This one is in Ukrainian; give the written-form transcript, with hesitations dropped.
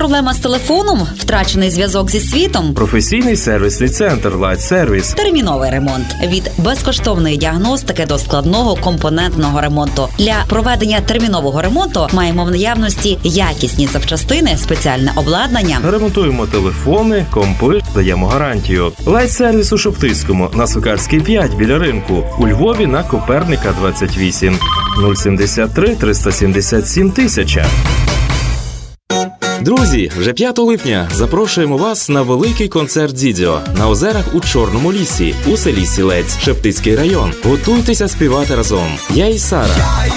Проблема з телефоном? Втрачений зв'язок зі світом? Професійний сервісний центр Light Service. Терміновий ремонт. Від безкоштовної діагностики до складного компонентного ремонту. Для проведення термінового ремонту маємо в наявності якісні запчастини, спеціальне обладнання. Ремонтуємо телефони, компи, даємо гарантію. Light Service у Шептицькому, на Сокальській 5 біля ринку. У Львові на Коперника 28. 073 377 1000. Друзі, вже 5 липня запрошуємо вас на великий концерт Дідьо на озерах у Чорному лісі у селі Сілець, Шептицький район. Готуйтеся співати разом. Я і Сара.